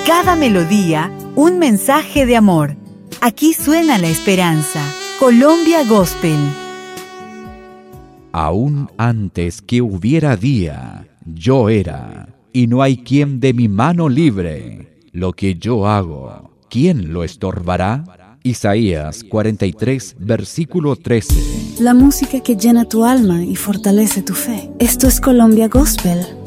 cada melodía, un mensaje de amor. Aquí suena la esperanza. Colombia Gospel. Aún antes que hubiera día, yo era, y no hay quien de mi mano libre. Lo que yo hago, ¿quién lo estorbará? Isaías 43, versículo 13. La música que llena tu alma y fortalece tu fe. Esto es Colombia Gospel.